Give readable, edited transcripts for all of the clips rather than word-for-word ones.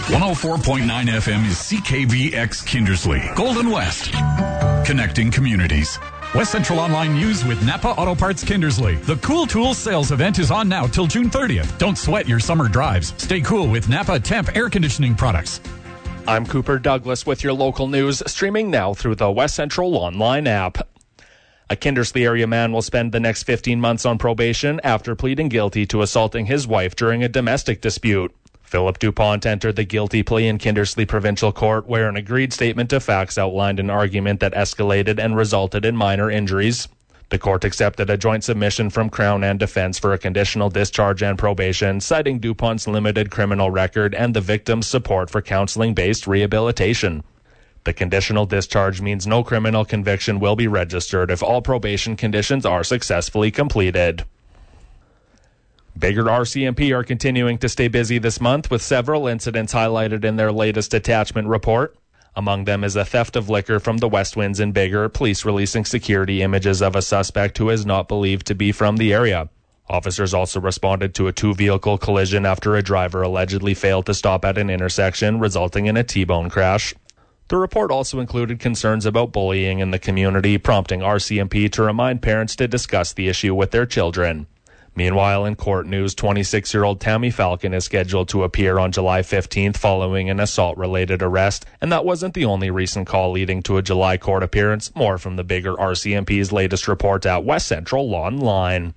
104.9 FM is CKVX Kindersley, Golden West. Connecting communities. West Central Online News with Napa Auto Parts Kindersley. The Cool Tools sales event is on now till June 30th. Don't sweat your summer drives. Stay cool with Napa Temp air conditioning products. I'm Cooper Douglas with your local news, streaming now through the West Central Online app. A Kindersley area man will spend the next 15 months on probation after pleading guilty to assaulting his wife during a domestic dispute. Philip DuPont entered the guilty plea in Kindersley Provincial Court, where an agreed statement of facts outlined an argument that escalated and resulted in minor injuries. The court accepted a joint submission from Crown and defense for a conditional discharge and probation, citing DuPont's limited criminal record and the victim's support for counseling-based rehabilitation. The conditional discharge means no criminal conviction will be registered if all probation conditions are successfully completed. Biggar RCMP are continuing to stay busy this month with several incidents highlighted in their latest attachment report. Among them is a theft of liquor from the West Winds in Biggar, police releasing security images of a suspect who is not believed to be from the area. Officers also responded to a two-vehicle collision after a driver allegedly failed to stop at an intersection, resulting in a T-bone crash. The report also included concerns about bullying in the community, prompting RCMP to remind parents to discuss the issue with their children. Meanwhile, in court news, 26-year-old Tammy Falcon is scheduled to appear on July 15th following an assault-related arrest, and that wasn't the only recent call leading to a July court appearance. More from the Biggar RCMP's latest report at West Central Online.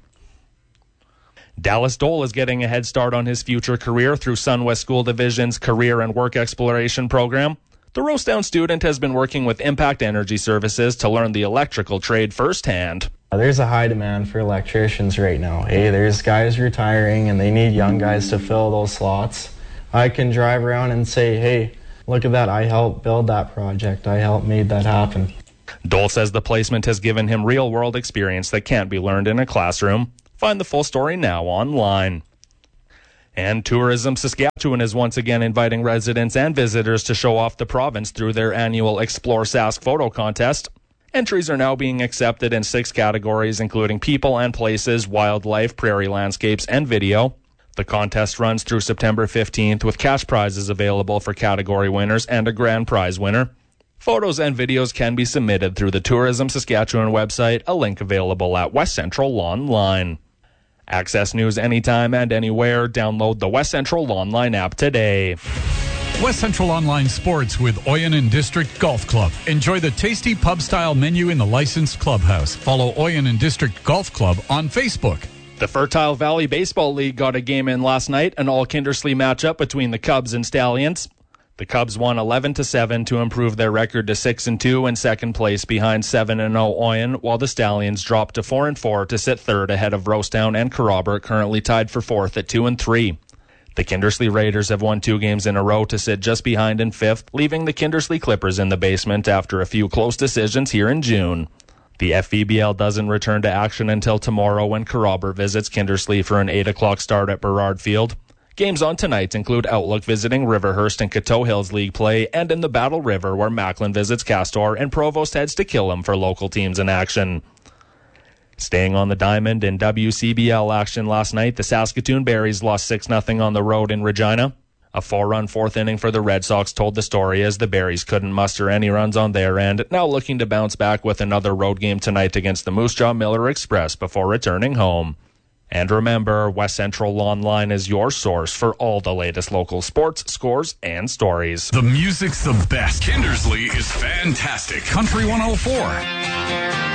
Dallas Dole is getting a head start on his future career through SunWest School Division's Career and Work Exploration program. The Rosedown student has been working with Impact Energy Services to learn the electrical trade firsthand. There's a high demand for electricians right now. Hey, there's guys retiring and they need young guys to fill those slots. I can drive around and say, hey, look at that, I helped build that project. I helped made that happen. Dole says the placement has given him real-world experience that can't be learned in a classroom. Find the full story now online. And Tourism Saskatchewan is once again inviting residents and visitors to show off the province through their annual Explore Sask photo contest. Entries are now being accepted in 6 categories, including people and places, wildlife, prairie landscapes, and video. The contest runs through September 15th, with cash prizes available for category winners and a grand prize winner. Photos and videos can be submitted through the Tourism Saskatchewan website, a link available at West Central Online. Access news anytime and anywhere. Download the West Central Online app today. West Central Online Sports with Oyen District Golf Club. Enjoy the tasty pub-style menu in the licensed clubhouse. Follow Oyen District Golf Club on Facebook. The Fertile Valley Baseball League got a game in last night, an all-Kindersley matchup between the Cubs and Stallions. The Cubs won 11-7 to improve their record to 6-2 in second place behind 7-0 Oyen, while the Stallions dropped to 4-4 to sit third ahead of Rosedown and Kerrobert, currently tied for fourth at 2-3. The Kindersley Raiders have won 2 games in a row to sit just behind in fifth, leaving the Kindersley Clippers in the basement after a few close decisions here in June. The FVBL doesn't return to action until tomorrow when Kerrobert visits Kindersley for an 8 o'clock start at Burrard Field. Games on tonight include Outlook visiting Riverhurst and Coteau Hills League play, and in the Battle River where Macklin visits Castor and Provost heads to Killam for local teams in action. Staying on the diamond in WCBL action last night, the Saskatoon Berries lost 6-0 on the road in Regina. A 4-run fourth inning for the Red Sox told the story as the Berries couldn't muster any runs on their end, now looking to bounce back with another road game tonight against the Moose Jaw Miller Express before returning home. And remember, West Central Online is your source for all the latest local sports, scores, and stories. The music's the best. Kindersley is fantastic. Country 104.